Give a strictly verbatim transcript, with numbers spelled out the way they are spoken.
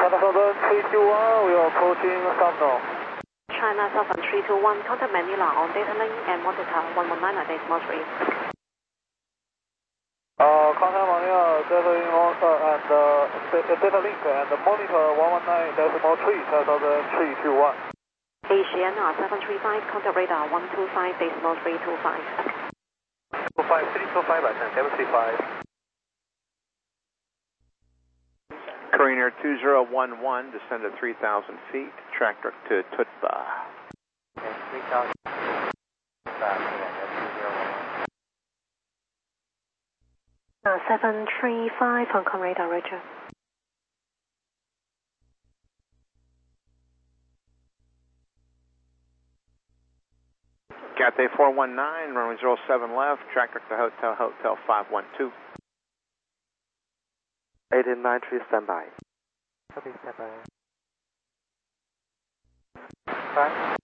China Southern three two one, we are approaching Subno. China Southern three two one, contact Manila on data link and monitor one one nine at decimal three. Uh, contact Manila, data link, uh, and uh, data link and monitor one one nine decimal three, China Southern three two one. Asiana seven three five, contact radar one two five decimal three two five. two five three two five, seven three five. Korean Air two zero one one, descend to three thousand feet, track direct to Tutba. Okay, three thousand. Uh, seven three five, Hong Kong radar, Roger. Cathay four one nine, runway zero seven left, track direct to Hotel Hotel five one two. eight nine three, standby. Copy, standby. Five.